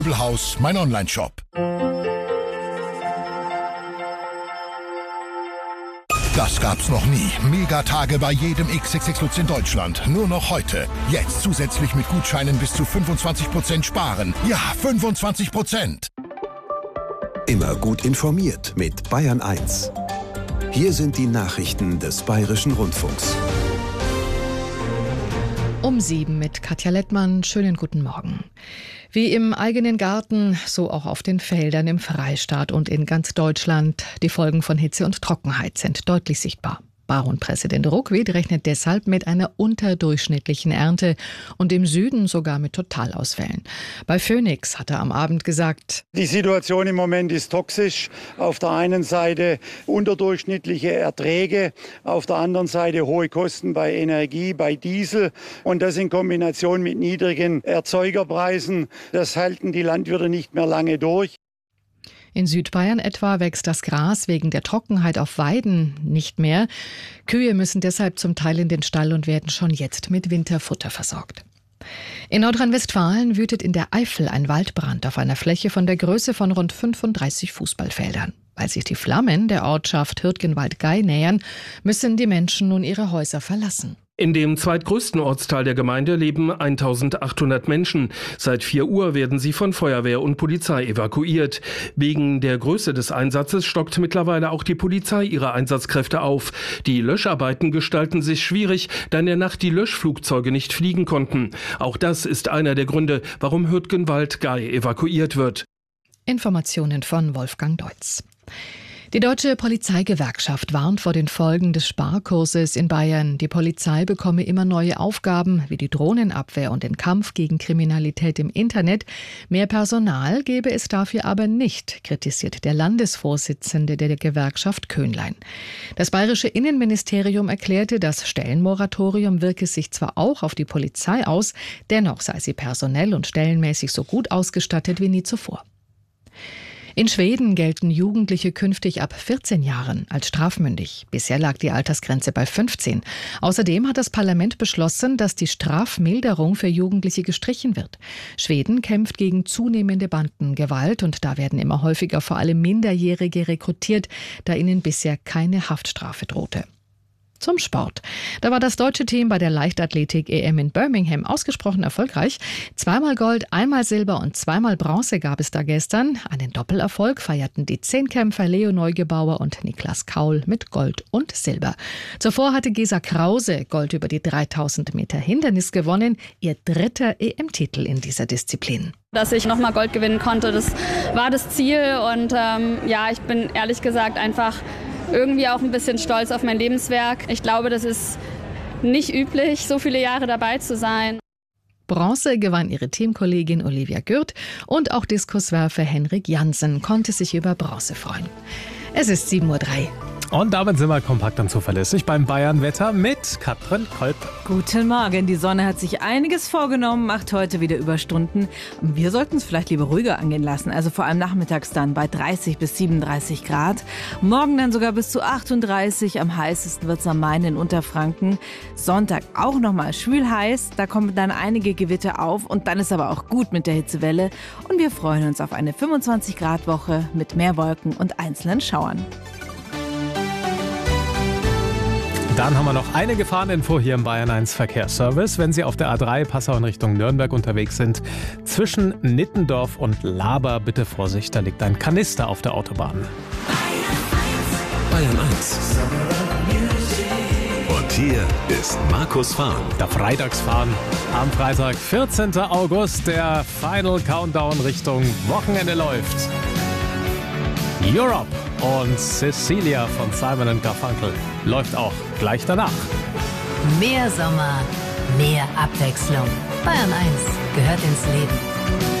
Haus, mein Onlineshop. Das gab's noch nie. Megatage bei jedem XXX Lutz in Deutschland. Nur noch heute. Jetzt zusätzlich mit Gutscheinen bis zu 25% sparen. Ja, 25%. Immer gut informiert mit Bayern 1. Hier sind die Nachrichten des Bayerischen Rundfunks. Um 7 mit Katja Lettmann. Schönen guten Morgen. Wie im eigenen Garten, so auch auf den Feldern im Freistaat und in ganz Deutschland. Die Folgen von Hitze und Trockenheit sind deutlich sichtbar. Bauernpräsident Ruckwied rechnet deshalb mit einer unterdurchschnittlichen Ernte und im Süden sogar mit Totalausfällen. Bei Phoenix hat er am Abend gesagt: Die Situation im Moment ist toxisch. Auf der einen Seite unterdurchschnittliche Erträge, auf der anderen Seite hohe Kosten bei Energie, bei Diesel. Und das in Kombination mit niedrigen Erzeugerpreisen, das halten die Landwirte nicht mehr lange durch. In Südbayern etwa wächst das Gras wegen der Trockenheit auf Weiden nicht mehr. Kühe müssen deshalb zum Teil in den Stall und werden schon jetzt mit Winterfutter versorgt. In Nordrhein-Westfalen wütet in der Eifel ein Waldbrand auf einer Fläche von der Größe von rund 35 Fußballfeldern. Weil sich die Flammen der Ortschaft Hürtgenwald-Gei nähern, müssen die Menschen nun ihre Häuser verlassen. In dem zweitgrößten Ortsteil der Gemeinde leben 1800 Menschen. Seit 4 Uhr werden sie von Feuerwehr und Polizei evakuiert. Wegen der Größe des Einsatzes stockt mittlerweile auch die Polizei ihre Einsatzkräfte auf. Die Löscharbeiten gestalten sich schwierig, da in der Nacht die Löschflugzeuge nicht fliegen konnten. Auch das ist einer der Gründe, warum Hürtgenwald-Gei evakuiert wird. Informationen von Wolfgang Deutz. Die Deutsche Polizeigewerkschaft warnt vor den Folgen des Sparkurses in Bayern. Die Polizei bekomme immer neue Aufgaben, wie die Drohnenabwehr und den Kampf gegen Kriminalität im Internet. Mehr Personal gebe es dafür aber nicht, kritisiert der Landesvorsitzende der Gewerkschaft Köhnlein. Das bayerische Innenministerium erklärte, das Stellenmoratorium wirke sich zwar auch auf die Polizei aus, dennoch sei sie personell und stellenmäßig so gut ausgestattet wie nie zuvor. In Schweden gelten Jugendliche künftig ab 14 Jahren als strafmündig. Bisher lag die Altersgrenze bei 15. Außerdem hat das Parlament beschlossen, dass die Strafmilderung für Jugendliche gestrichen wird. Schweden kämpft gegen zunehmende Bandengewalt und da werden immer häufiger vor allem Minderjährige rekrutiert, da ihnen bisher keine Haftstrafe drohte. Zum Sport. Da war das deutsche Team bei der Leichtathletik-EM in Birmingham ausgesprochen erfolgreich. 2-mal Gold, 1-mal Silber und 2-mal Bronze gab es da gestern. Einen Doppelerfolg feierten die Zehnkämpfer Leo Neugebauer und Niklas Kaul mit Gold und Silber. Zuvor hatte Gesa Krause Gold über die 3000 Meter Hindernis gewonnen, ihr 3. EM-Titel in dieser Disziplin. Dass ich nochmal Gold gewinnen konnte, das war das Ziel und ich bin ehrlich gesagt einfach irgendwie auch ein bisschen stolz auf mein Lebenswerk. Ich glaube, das ist nicht üblich, so viele Jahre dabei zu sein. Bronze gewann ihre Teamkollegin Olivia Gürt und auch Diskuswerfer Henrik Jansen konnte sich über Bronze freuen. Es ist 7:03 Uhr. Und damit sind wir kompakt und zuverlässig beim Bayern-Wetter mit Katrin Kolb. Guten Morgen. Die Sonne hat sich einiges vorgenommen, macht heute wieder Überstunden. Wir sollten es vielleicht lieber ruhiger angehen lassen. Also vor allem nachmittags dann bei 30 bis 37 Grad. Morgen dann sogar bis zu 38. Am heißesten wird es am Main in Unterfranken. Sonntag auch nochmal schwül heiß. Da kommen dann einige Gewitter auf. Und dann ist aber auch gut mit der Hitzewelle. Und wir freuen uns auf eine 25-Grad-Woche mit mehr Wolken und einzelnen Schauern. Dann haben wir noch eine Gefahreninfo hier im Bayern 1 Verkehrsservice. Wenn Sie auf der A3 Passau in Richtung Nürnberg unterwegs sind, zwischen Nittendorf und Laber, bitte Vorsicht, da liegt ein Kanister auf der Autobahn. Bayern 1. Und hier ist Markus Fahren. Der Freitagsfahren am Freitag, 14. August. Der Final Countdown Richtung Wochenende läuft. Europe und Cecilia von Simon & Garfunkel läuft auch gleich danach. Mehr Sommer, mehr Abwechslung. Bayern 1 gehört ins Leben.